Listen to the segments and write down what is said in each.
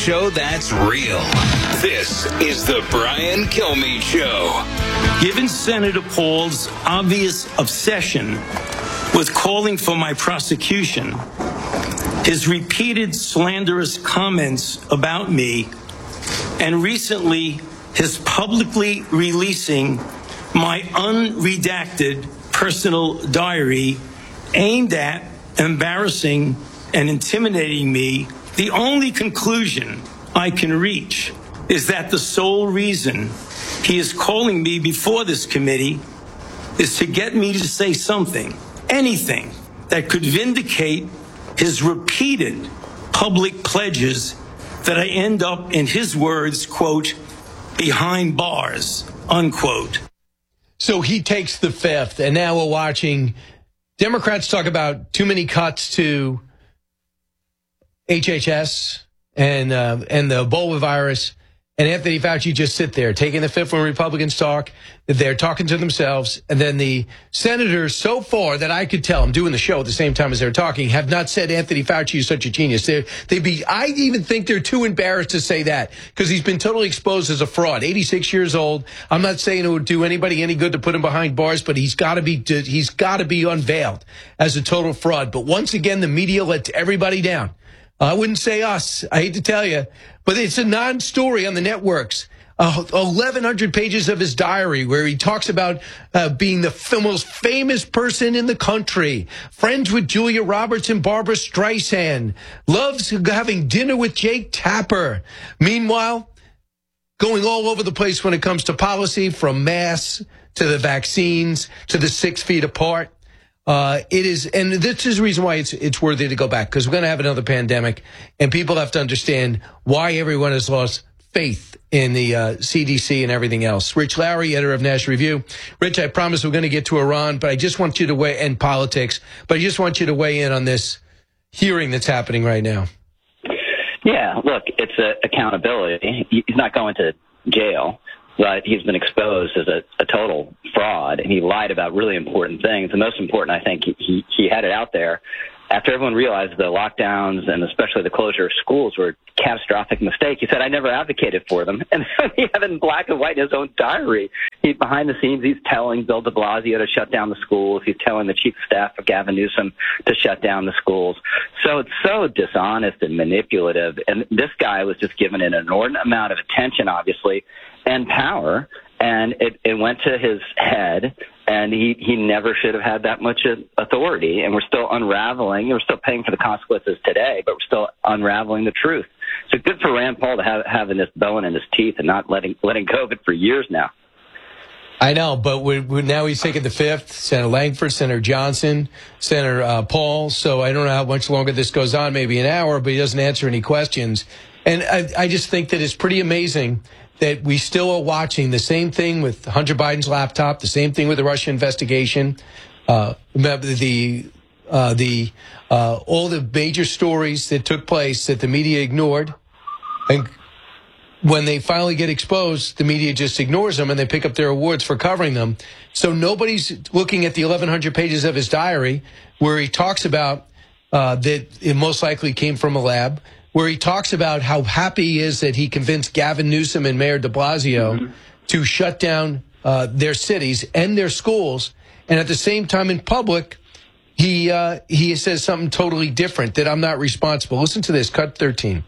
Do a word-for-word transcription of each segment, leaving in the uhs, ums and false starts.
show that's real. This is the Brian Kilmeade Show. Given Senator Paul's obvious obsession with calling for my prosecution, his repeated slanderous comments about me, and recently his publicly releasing my unredacted personal diary aimed at embarrassing and intimidating me, the only conclusion I can reach is that the sole reason he is calling me before this committee is to get me to say something, anything, that could vindicate his repeated public pledges that I end up, in his words, quote, behind bars, unquote. So he takes the fifth, and now we're watching Democrats talk about too many cuts to H H S and uh, and the Ebola virus, and Anthony Fauci just sit there taking the fifth when Republicans talk. They're talking to themselves, and then the senators, so far that I could tell, I'm doing the show at the same time as they're talking, have not said Anthony Fauci is such a genius. They're, they be, I even think they're too embarrassed to say that because he's been totally exposed as a fraud. eighty-six years old. I'm not saying it would do anybody any good to put him behind bars, but he's got to be he's got to be unveiled as a total fraud. But once again, the media lets everybody down. I wouldn't say us. I hate to tell you, but it's a non-story on the networks. Uh, eleven hundred pages of his diary where he talks about uh, being the f- most famous person in the country, friends with Julia Roberts and Barbara Streisand, loves having dinner with Jake Tapper. Meanwhile, going all over the place when it comes to policy, from masks to the vaccines to the six feet apart. Uh, it is, and this is the reason why it's it's worthy to go back, because we're going to have another pandemic, and people have to understand why everyone has lost faith in the uh, C D C and everything else. Rich Lowry, editor of National Review. Rich, I promise we're going to get to Iran, but I just want you to weigh in politics, but I just want you to weigh in on this hearing that's happening right now. Yeah, look, it's a accountability. He's not going to jail, but he's been exposed as a, a total fraud, and he lied about really important things. The most important, I think, he, he had it out there after everyone realized the lockdowns and especially the closure of schools were a catastrophic mistake. He said, I never advocated for them. And he had it in black and white in his own diary. He, behind the scenes, he's telling Bill de Blasio to shut down the schools. He's telling the chief of staff of Gavin Newsom to shut down the schools. So it's so dishonest and manipulative. And this guy was just given an inordinate amount of attention, obviously, and power, and it, it went to his head, and he, he never should have had that much authority, and we're still unraveling. We're still paying for the consequences today, but we're still unraveling the truth. So good for Rand Paul to have having this bone in his teeth and not letting letting go of it for years now. I know, but we're, we're now he's taking the fifth. Senator Langford, Senator Johnson, Senator uh, Paul. So I don't know how much longer this goes on, maybe an hour, but he doesn't answer any questions. And I, I just think that it's pretty amazing that we still are watching the same thing with Hunter Biden's laptop, the same thing with the Russia investigation, uh, the uh, the uh, all the major stories that took place that the media ignored, and when they finally get exposed, the media just ignores them and they pick up their awards for covering them. So nobody's looking at the eleven hundred pages of his diary where he talks about uh, that it most likely came from a lab, where he talks about how happy he is that he convinced Gavin Newsom and Mayor de Blasio mm-hmm. to shut down uh, their cities and their schools. And at the same time in public, he uh, he says something totally different, that I'm not responsible. Listen to this, cut thirteen.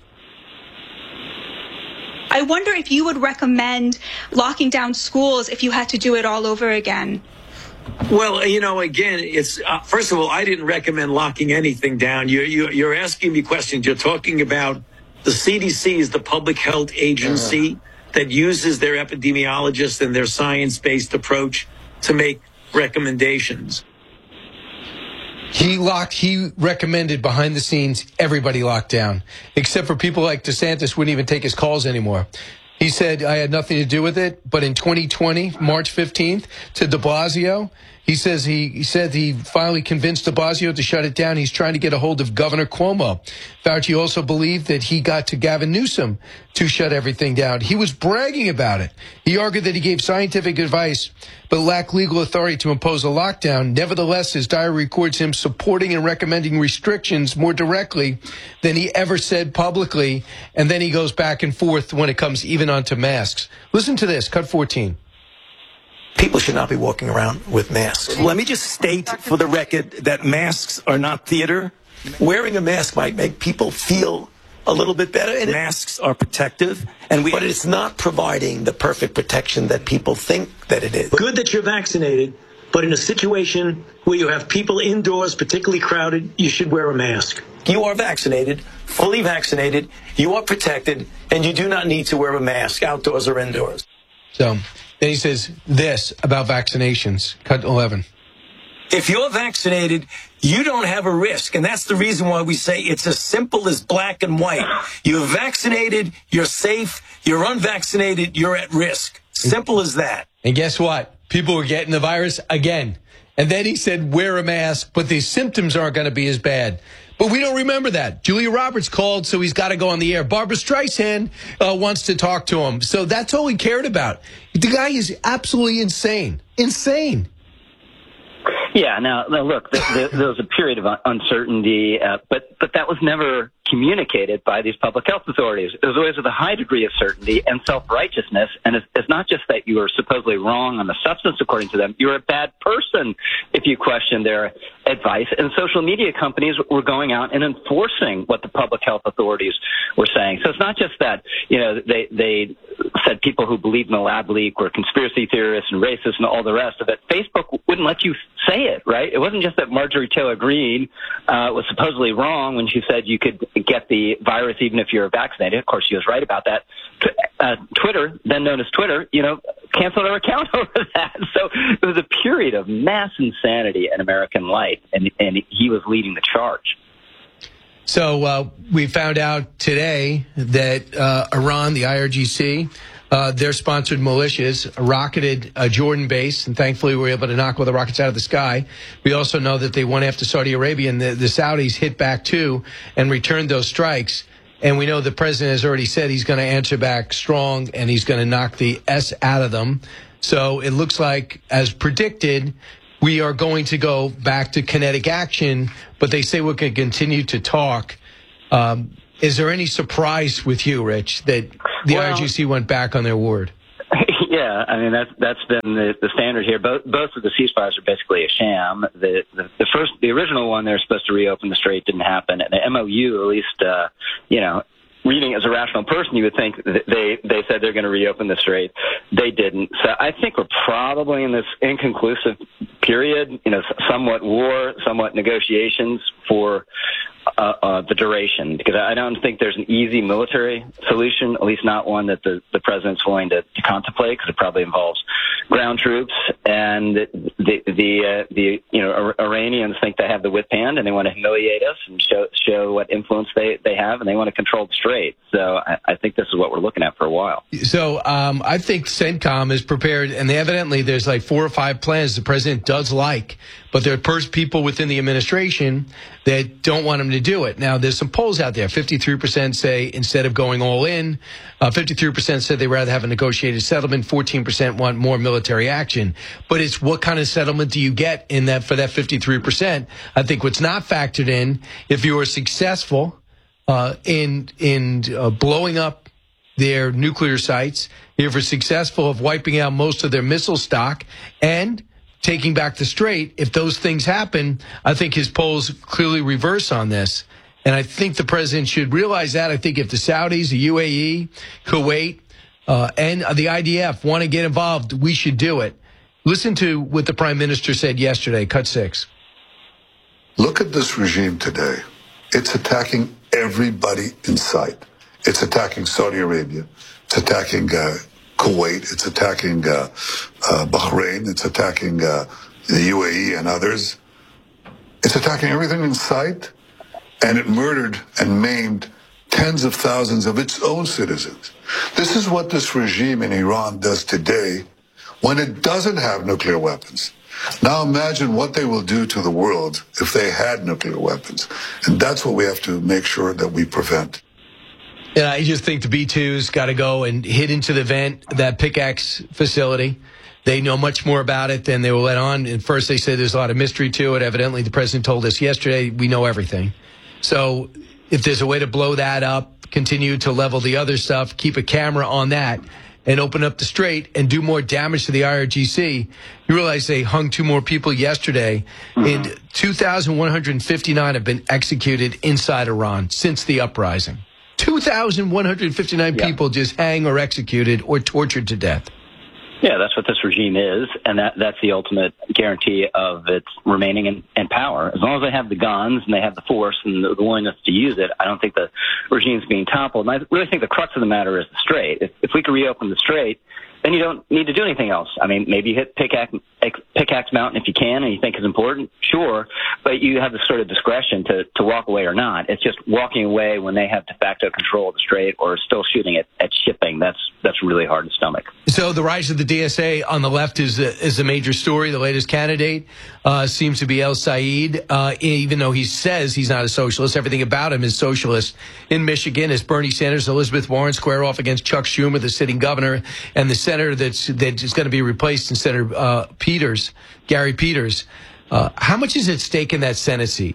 I wonder if you would recommend locking down schools if you had to do it all over again. Well, you know, again, it's uh, first of all, I didn't recommend locking anything down. You, you, you're asking me questions. You're talking about the C D C is the public health agency uh-huh. that uses their epidemiologists and their science-based approach to make recommendations. He locked, he recommended behind the scenes everybody locked down, except for people like DeSantis wouldn't even take his calls anymore. He said, I had nothing to do with it, but in twenty twenty, March fifteenth, to de Blasio, He says he, he said he finally convinced de Blasio to shut it down. He's trying to get a hold of Governor Cuomo. Fauci also believed that he got to Gavin Newsom to shut everything down. He was bragging about it. He argued that he gave scientific advice but lacked legal authority to impose a lockdown. Nevertheless, his diary records him supporting and recommending restrictions more directly than he ever said publicly. And then he goes back and forth when it comes even onto masks. Listen to this, cut fourteen. People should not be walking around with masks. Let me just state for the record that masks are not theater. Wearing a mask might make people feel a little bit better. And masks are protective, and we. But it's not providing the perfect protection that people think that it is. Good that you're vaccinated, but in a situation where you have people indoors, particularly crowded, you should wear a mask. You are vaccinated, fully vaccinated, you are protected, and you do not need to wear a mask outdoors or indoors. So then he says this about vaccinations. Cut eleven. If you're vaccinated, you don't have a risk. And that's the reason why we say it's as simple as black and white. You're vaccinated, you're safe. You're unvaccinated, you're at risk. Simple as that. And guess what? People were getting the virus again. And then he said, wear a mask, but the symptoms aren't going to be as bad. But we don't remember that. Julia Roberts called, so he's got to go on the air. Barbara Streisand uh, wants to talk to him. So that's all he cared about. The guy is absolutely insane. Insane. Yeah, now, now look, the, the, there was a period of uncertainty, uh, but but that was never communicated by these public health authorities. It was always with a high degree of certainty and self-righteousness, and it's, it's not just that you were supposedly wrong on the substance according to them. You're a bad person if you question their advice, and social media companies were going out and enforcing what the public health authorities were saying. So it's not just that, you know, they, they said people who believed in the lab leak were conspiracy theorists and racists and all the rest of it. Facebook wouldn't let you say it, right? It wasn't just that Marjorie Taylor Greene uh, was supposedly wrong when she said you could get the virus even if you're vaccinated. Of course, she was right about that. Uh, Twitter, then known as Twitter, you know, canceled her account over that. So it was a period of mass insanity in American life, and, and he was leading the charge. So uh, we found out today that uh, Iran, the I R G C, uh, their sponsored militias rocketed a Jordan base, and thankfully we were able to knock all the rockets out of the sky. We also know that they went after Saudi Arabia, and the, the Saudis hit back too and returned those strikes. And we know the president has already said he's going to answer back strong, and he's going to knock the S out of them. So it looks like, as predicted, we are going to go back to kinetic action, but they say we're going to continue to talk. Um, is there any surprise with you, Rich, that the well, I R G C went back on their word? Yeah, I mean, that's that's been the, the standard here. Both both of the ceasefires are basically a sham. The, the the first, the original one, they're supposed to reopen the strait, didn't happen. And the M O U, at least, uh, you know, reading as a rational person, you would think that they they said they're going to reopen the strait. They didn't. So I think we're probably in this inconclusive period, you know, somewhat war, somewhat negotiations for uh, uh, the duration, because I don't think there's an easy military solution, at least not one that the, the president's willing to, to contemplate, because it probably involves ground troops. And the the uh, the you know Iranians think they have the whip hand, and they want to humiliate us and show show what influence they, they have, and they want to control the strait. So I, I think this is what we're looking at for a while. So um, I think CENTCOM is prepared, and they evidently there's like four or five plans the president does like, but there are people within the administration that don't want him to do it. Now, there's some polls out there. fifty-three percent say instead of going all in, uh, fifty-three percent said they'd rather have a negotiated settlement, fourteen percent want more military action. But it's what kind of settlement do you get in that for that fifty-three percent? I think what's not factored in, if you are successful uh, in, in uh, blowing up their nuclear sites, if you're successful of wiping out most of their missile stock, and taking back the strait, if those things happen, I think his polls clearly reverse on this. And I think the president should realize that. I think if the Saudis, the U A E, Kuwait, uh, and the I D F want to get involved, we should do it. Listen to what the prime minister said yesterday. Cut six. Look at this regime today. It's attacking everybody in sight. It's attacking Saudi Arabia. It's attacking uh, Kuwait. It's attacking uh, uh, Bahrain. It's attacking uh, the U A E and others. It's attacking everything in sight, and it murdered and maimed tens of thousands of its own citizens. This is what this regime in Iran does today when it doesn't have nuclear weapons. Now imagine what they will do to the world if they had nuclear weapons. And that's what we have to make sure that we prevent. And I just think the B two's got to go and hit into the vent, that pickaxe facility. They know much more about it than they will let on. And first they said there's a lot of mystery to it. Evidently, the president told us yesterday we know everything. So if there's a way to blow that up, continue to level the other stuff, keep a camera on that, and open up the strait and do more damage to the I R G C. You realize they hung two more people yesterday. Mm-hmm. And two thousand one hundred fifty-nine have been executed inside Iran since the uprising. two thousand one hundred fifty-nine yeah. people just hang or executed or tortured to death. Yeah, that's what this regime is, and that that's the ultimate guarantee of its remaining in, in power. As long as they have the guns and they have the force and the, the willingness to use it, I don't think the regime's being toppled. And I really think the crux of the matter is the strait. If, if we could reopen the strait, then you don't need to do anything else. I mean, maybe you hit Pickaxe, Pickaxe Mountain if you can and you think it's important, sure, but you have the sort of discretion to, to walk away or not. It's just walking away when they have de facto control of the strait or still shooting at, at shipping. That's that's really hard to stomach. So the rise of the D S A on the left is a, is a major story. The latest candidate uh, seems to be El Said, uh, even though he says he's not a socialist. Everything about him is socialist. In Michigan, as Bernie Sanders, Elizabeth Warren square off against Chuck Schumer, the sitting governor, and the senator that's that's going to be replaced in Senator uh, Peters, Gary Peters. Uh, how much is at stake in that Senate seat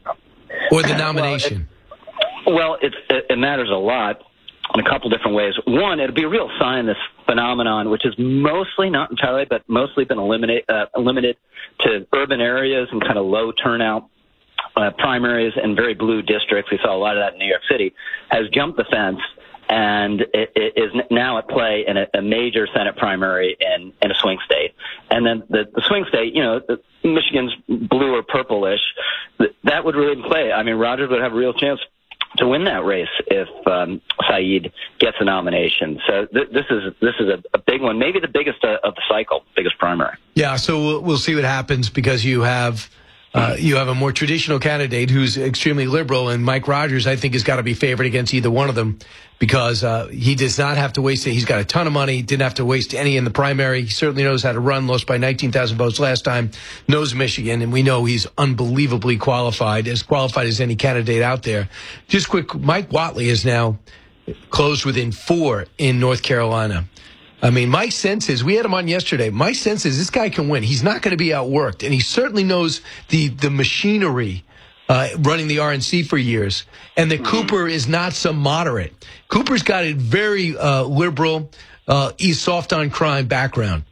or the nomination? Well, it, well it's, it, it matters a lot in a couple different ways. One, it'll be a real sign, this phenomenon, which is mostly, not entirely, but mostly been eliminate, uh, limited to urban areas and kind of low turnout uh, primaries and very blue districts. We saw a lot of that in New York City, has jumped the fence and it, it is now at play in a, a major Senate primary in, in a swing state. And then the, the swing state, you know, the, Michigan's blue or purplish, that would really play. I mean, Rogers would have a real chance to win that race if um, Said gets a nomination. So th- this is this is a, a big one, maybe the biggest uh, of the cycle, biggest primary. Yeah, so we'll, we'll see what happens because you have uh, you have a more traditional candidate who's extremely liberal, and Mike Rogers, I think, has got to be favored against either one of them because uh, he does not have to waste it. He's got a ton of money, didn't have to waste any in the primary. He certainly knows how to run, lost by nineteen thousand votes last time, knows Michigan, and we know he's unbelievably qualified, as qualified as any candidate out there. Just quick, Mike Whatley is now closed within four in North Carolina. I mean, my sense is, we had him on yesterday, my sense is this guy can win. He's not going to be outworked, and he certainly knows the, the machinery uh, running the R N C for years, and that Cooper is not some moderate. Cooper's got a very uh, liberal, uh, he's soft on crime background.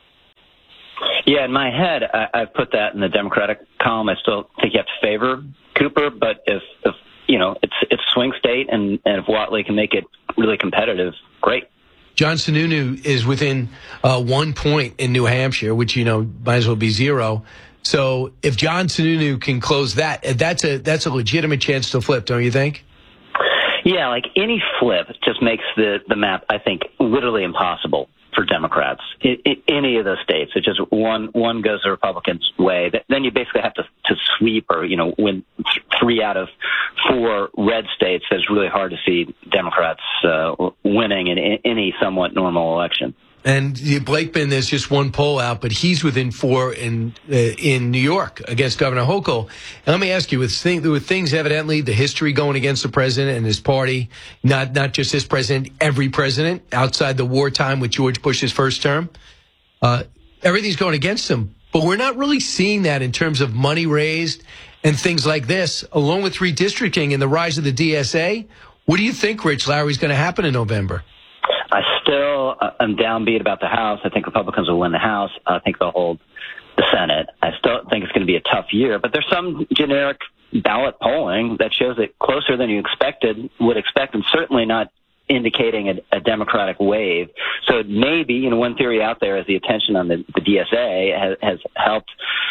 Yeah, in my head, I, I've put that in the Democratic column. I still think you have to favor Cooper, but if, if you know, it's it's swing state, and, and if Whatley can make it really competitive, great. John Sununu is within uh, one point in New Hampshire, which, you know, might as well be zero. So if John Sununu can close that, that's a that's a legitimate chance to flip, don't you think? Yeah, like any flip just makes the, the map, I think, literally impossible for Democrats in, in any of those states. It's just one one goes the Republicans' way. Then you basically have to, to sweep or, you know, win three out of four red states. It's really hard to see Democrats uh, winning in, in any somewhat normal election. And Blakeman, there's just one poll out, but he's within four in uh, in New York against Governor Hochul. And let me ask you, with, thing, with things evidently, the history going against the president and his party, not not just this president, every president outside the wartime with George Bush's first term, uh, everything's going against him. But we're not really seeing that in terms of money raised and things like this, along with redistricting and the rise of the D S A. What do you think, Rich Lowry, is going to happen in November? I still am downbeat about the House. I think Republicans will win the House. I think they'll hold the Senate. I still think it's going to be a tough year, but there's some generic ballot polling that shows it closer than you expected, would expect, and certainly not indicating a, a Democratic wave. So maybe, you know, one theory out there is the attention on the, the D S A has, has helped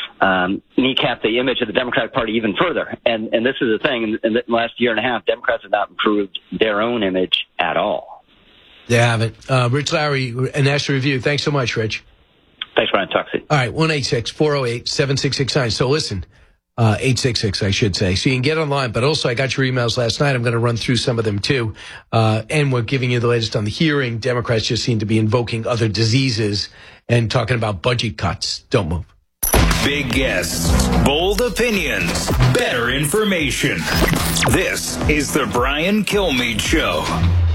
um, kneecap the image of the Democratic Party even further. And, and this is the thing. In, in the last year and a half, Democrats have not improved their own image at all. They haven't. Uh, Rich Lowry, a National Review. Thanks so much, Rich. Thanks, Brian. Talk soon. All right, one eight six, four oh eight, seven six six nine. So listen, uh, eight six six, I should say. So you can get online, but also I got your emails last night. I'm going to run through some of them too. Uh, and we're giving you the latest on the hearing. Democrats just seem to be invoking other diseases and talking about budget cuts. Don't move. Big guests, bold opinions, better information. This is the Brian Kilmeade Show.